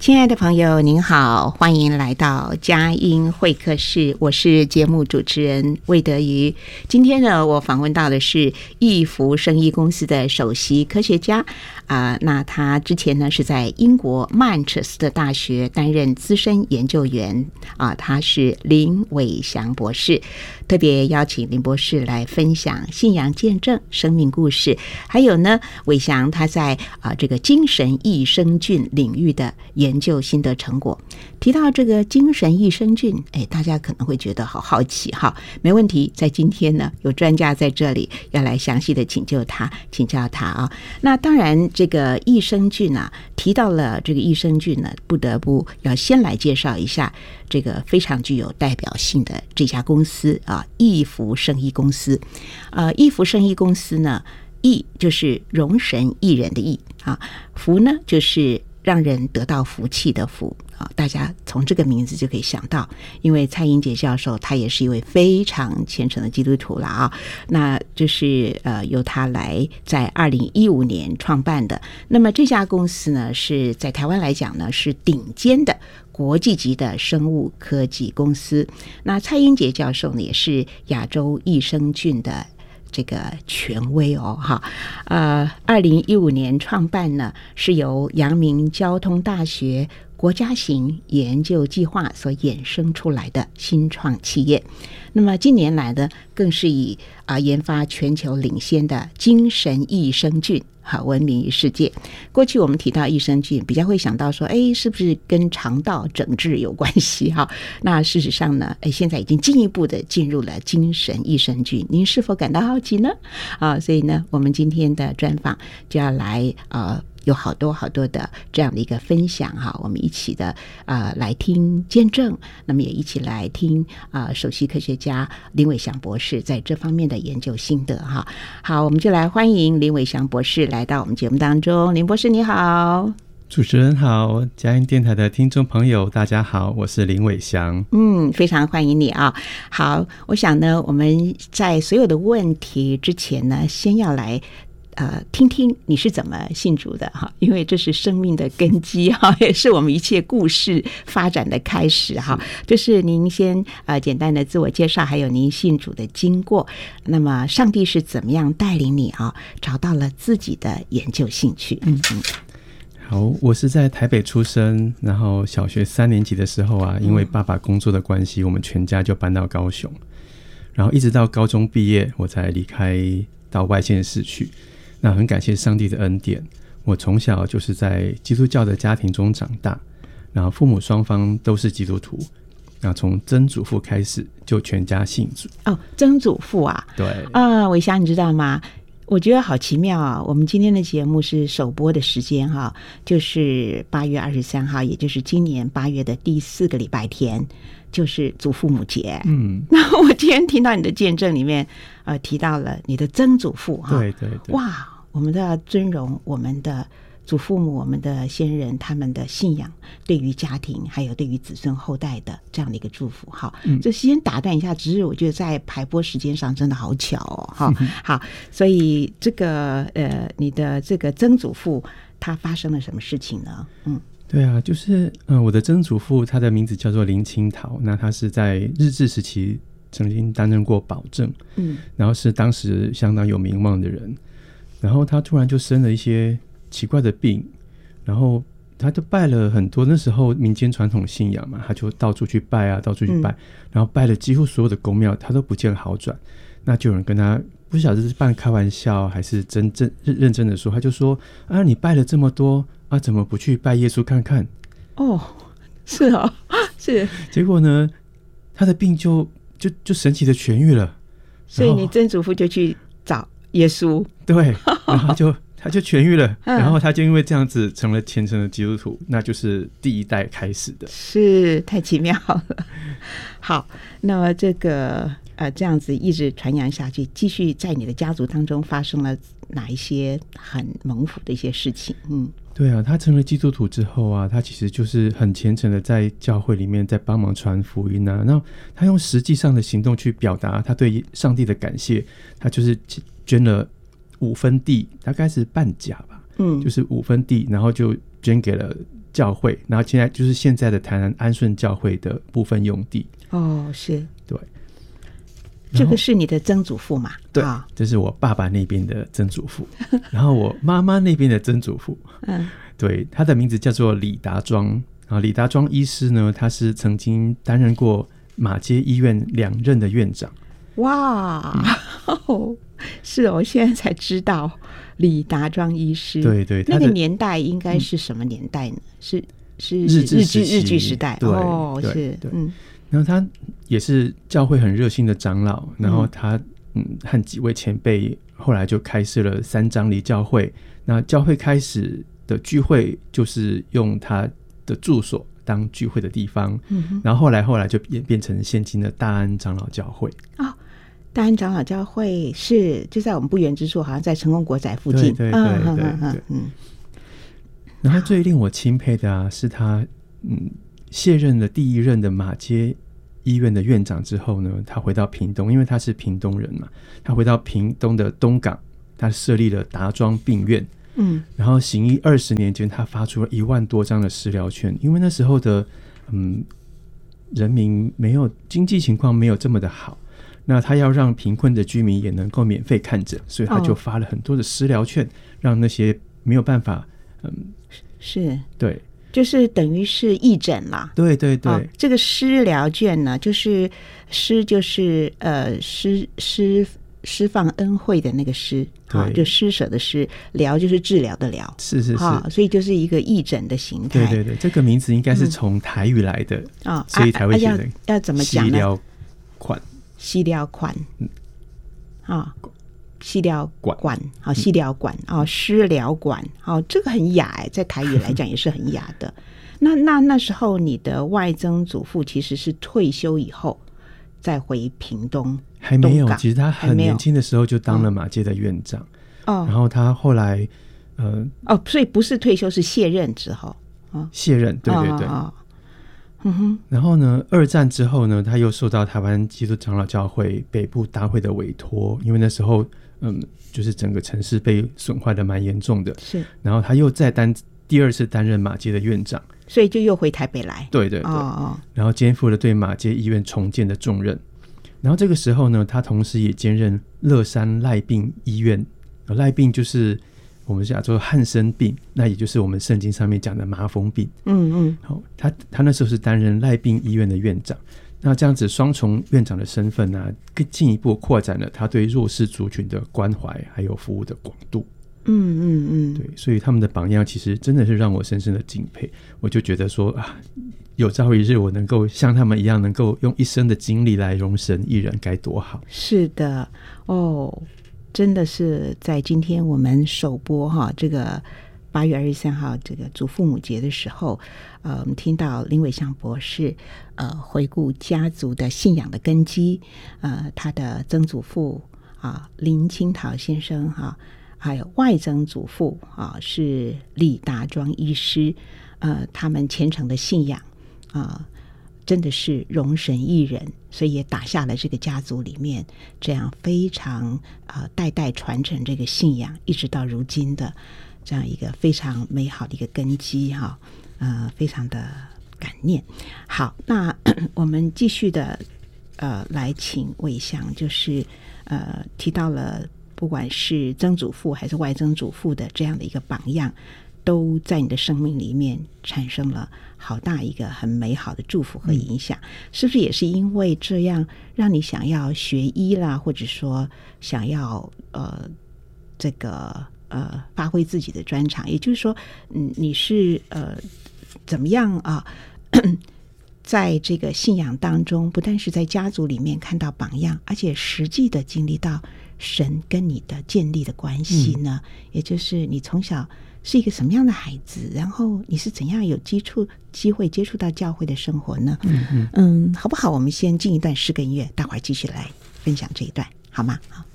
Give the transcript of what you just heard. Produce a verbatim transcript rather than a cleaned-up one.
亲爱的朋友您好，欢迎来到佳音会客室，我是节目主持人魏德瑜。今天呢，我访问到的是易福生医公司的首席科学家啊、呃，那他之前呢是在英国曼彻斯特大学担任资深研究员啊、呃，他是林伟祥博士。特别邀请林博士来分享信仰见证、生命故事，还有呢，伟祥他在啊、呃、这个精神益生菌领域的研究心得成果。提到这个精神益生菌，哎，大家可能会觉得好好奇哈，没问题，在今天呢，有专家在这里要来详细的请教他，请教他啊。那当然，这个益生菌啊，提到了这个益生菌呢，不得不要先来介绍一下这个非常具有代表性的这家公司啊，易福生医公司。呃，易福生医公司呢，益就是容神益人的益啊，福呢就是让人得到福气的福啊，大家从这个名字就可以想到，因为蔡英杰教授他也是一位非常虔诚的基督徒了啊，那就是呃由他来在二零一五年创办的。那么这家公司呢，是在台湾来讲呢是顶尖的国际级的生物科技公司。那蔡英杰教授呢，也是亚洲益生菌的这个权威哦，哈，呃，二零一五年创办呢，是由阳明交通大学国家型研究计划所衍生出来的新创企业。那么近年来呢，更是以啊、呃、研发全球领先的精神益生菌好闻名于世界。过去我们提到益生菌，比较会想到说，哎，是不是跟肠道整治有关系哈？那事实上呢，哎，现在已经进一步的进入了精神益生菌，您是否感到好奇呢？啊，所以呢，我们今天的专访就要来呃。有好多好多的这样的一个分享哈，我们一起的啊、呃、来听见证，那么也一起来听啊、呃、首席科学家林伟祥博士在这方面的研究心得哈。好，我们就来欢迎林伟祥博士来到我们节目当中。林博士你好。 主持人好，佳音电台的听众朋友大家好，我是林伟祥。 嗯，非常欢迎你啊。好，我想呢，我们在所有的问题之前呢，先要来呃，听听你是怎么信主的哈，因为这是生命的根基哈，也是我们一切故事发展的开始哈。就是您先呃简单的自我介绍，还有您信主的经过。那么，上帝是怎么样带领你啊，找到了自己的研究兴趣？嗯嗯。 好，我是在台北出生，然后小学三年级的时候啊，因为爸爸工作的关系，我们全家就搬到高雄，然后一直到高中毕业，我才离开到外县市去。那很感谢上帝的恩典，我从小就是在基督教的家庭中长大，然后父母双方都是基督徒，那从曾祖父开始就全家信主。 哦，曾祖父啊， 对啊，伟祥你知道吗？我觉得好奇妙啊！我们今天的节目是首播的时间哈，就是八月二十三号，也就是今年八月的第四个礼拜天，就是祖父母节。嗯，那我今天听到你的见证里面，呃，提到了你的曾祖父哈， 对对对，哇， 我们都要尊荣我们的祖父母，我们的先人他们的信仰对于家庭还有对于子孙后代的这样的一个祝福。好，嗯，就先打断一下，只是我觉得在排播时间上真的好巧哦。哈、嗯，好，所以这个呃，你的这个曾祖父他发生了什么事情呢？嗯， 对啊，就是呃，我的曾祖父他的名字叫做林清桃，那他是在日治时期曾经担任过保正，嗯，然后是当时相当有名望的人，然后他突然就生了一些奇怪的病，然后他就拜了很多，那时候民间传统信仰嘛，他就到处去拜啊，到处去拜，嗯、然后拜了几乎所有的宫庙，他都不见好转。那就有人跟他不晓得是半开玩笑还是真正认真的说，他就说啊，你拜了这么多啊，怎么不去拜耶稣看看？ 哦，是哦，是。 结果呢，他的病就就就神奇的痊愈了。 所以你曾祖父就去找耶稣， 对，然后就。他就痊愈了，然后他就因为这样子成了虔诚的基督徒，那就是第一代开始的， 是太奇妙了。好，那么这个呃这样子一直传扬下去，继续在你的家族当中发生了哪一些很蒙福的一些事情？嗯， 对啊，他成了基督徒之后啊，他其实就是很虔诚的在教会里面在帮忙传福音啊，然后他用实际上的行动去表达他对上帝的感谢，他就是捐了五分地，大概是半甲吧，嗯，就是五分地，然后就捐给了教会，然后现在就是现在的台南安顺教会的部分用地。 哦，是， 对， 这个是你的曾祖父嘛？ 对， 哦， 这是我爸爸那边的曾祖父，然后我妈妈那边的曾祖父，嗯，对，他的名字叫做李达庄。然后李达庄医师呢，他是曾经担任过马偕医院两任的院长。 哇，嗯、是哦，我现在才知道李达庄医师。 对对， 那个年代应该是什么年代呢？嗯、是是日治时日据时代。 对， 哦， 对是， 对， 嗯。 然后他也是教会很热心的长老，然后他嗯和几位前辈后来就开设了三张犁教会。那教会开始的聚会就是用他的住所当聚会的地方，嗯、然后后来后来就演变成现今的大安长老教会。 哦，大安长老教会是就在我们不远之处，好像在成功国宅附近。 对对对对对，嗯嗯。然后最令我钦佩的啊，是他嗯卸任了第一任的马偕医院的院长之后呢，他回到屏东，因为他是屏东人嘛，他回到屏东的东港，他设立了达庄病院。嗯，然后行医二十年间，他发出了一万多张的食疗券，因为那时候的嗯人民没有经济情况没有这么的好，那他要让贫困的居民也能够免费看诊，所以他就发了很多的食疗券，哦、让那些没有办法嗯是对， 就是等于是义诊啦。 对对对，哦、 这个施疗券呢，就是施就是呃施施。释放恩惠的那个施，啊，就施舍的施，疗就是治疗的疗， 是是是， 啊，所以就是一个义诊的形态。 对对对，这个名字应该是从台语来的啊、嗯，所以才会写的、 啊啊、要, 要怎么讲呢？ 西疗款， 西疗款，嗯，啊，西疗馆，好，西疗馆啊，施疗馆，好，这个很雅哎，在台语来讲也是很雅的。那那那时候你的外曾祖父其实是退休以后再回屏东。 还没有，其实他很年轻的时候就当了马偕的院长，哦，然后他后来，呃， 哦，所以不是退休，是卸任之后，哦、 卸任，对对对，哦哦、嗯哼。然后呢，二战之后呢，他又受到台湾基督长老教会北部大会的委托，因为那时候，嗯，就是整个城市被损坏的蛮严重的，是。然后他又再担第二次担任马偕的院长， 所以就又回台北来， 对对对，哦哦然后肩负了对马偕医院重建的重任。然后这个时候呢，他同时也兼任乐山赖病医院，赖病就是我们讲做汉生病，那也就是我们圣经上面讲的麻风病。嗯嗯，好，他他那时候是担任赖病医院的院长，那这样子双重院长的身份呢、啊，更进一步扩展了他对弱势族群的关怀还有服务的广度。嗯嗯嗯，对，所以他们的榜样其实真的是让我深深的敬佩。我就觉得说啊，有朝一日我能够像他们一样，能够用一生的精力来容神一人，该多好。 是的，哦，真的是在今天我们首播哈这个八月二十三号这个祖父母节的时候，呃，我们听到林伟翔博士呃回顾家族的信仰的根基，呃，他的曾祖父啊林清桃先生哈、啊。还有外曾祖父啊，是李达庄医师，呃，他们虔诚的信仰啊，真的是容神一人，所以也打下了这个家族里面这样非常啊代代传承这个信仰，一直到如今的这样一个非常美好的一个根基哈，呃，非常的感念。好，那我们继续的呃来请伟翔，就是呃提到了。不管是曾祖父还是外曾祖父的这样的一个榜样，都在你的生命里面产生了好大一个很美好的祝福和影响、嗯、是不是也是因为这样让你想要学医啦，或者说想要呃这个呃发挥自己的专长，也就是说嗯你是呃怎么样啊在这个信仰当中，不但是在家族里面看到榜样，而且实际的经历到神跟你的建立的关系呢、嗯、也就是你从小是一个什么样的孩子，然后你是怎样有基础机会接触到教会的生活呢？嗯嗯嗯，好不好？我们先进一段诗歌音乐，待会儿继续来分享这一段，好吗？好。